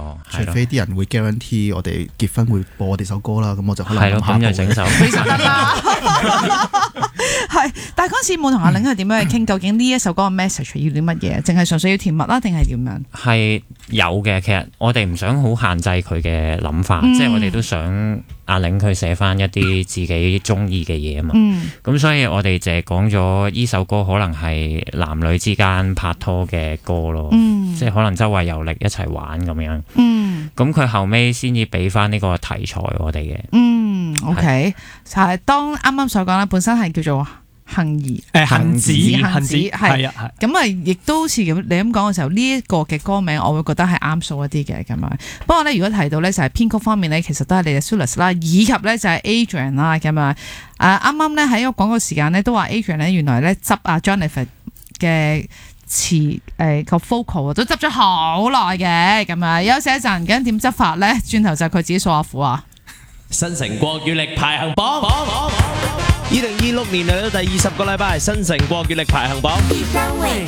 除非啲人會 guarantee 我哋結婚會播我哋首歌啦，咁我就可能係咯，咁就整首。 其實得啦，係，但係嗰陣時冇同阿玲係點樣去傾，究竟呢一首歌嘅 message 要啲乜嘢？淨係純粹要甜蜜啦，定係點樣？係有嘅，其實我哋唔想好限制佢嘅諗法，即係我哋都想阿玲佢寫翻一啲自己中意嘅嘢啊嘛。咁所以我哋淨係講咗呢首歌可能係男女之間拍拖嘅歌咯，即係可能周圍遊歷一齊玩咁樣。咁佢後尾先至俾翻呢個題材我哋嘅。 OK， 就係當啱啱所講啦，本身係叫做杏兒杏子係啊，咁啊，亦都好似咁你咁講嘅時候，呢一個嘅歌名我會覺得係啱數一啲嘅咁樣。不過咧，如果提到咧就係編曲方面咧，其實都係你哋 Sulas 啦，以及咧就係 Adrian 啦咁樣。啱啱咧喺個廣告時間咧都話 Adrian 咧原來咧執阿 Jonathan 嘅詞個 vocal 都執咗好耐嘅咁啊，休息一陣，咁點執法咧？轉頭就係佢自己訴下苦啊！ 新城國語力排行榜，2026年嚟到第20個禮拜，新城國語力排行榜。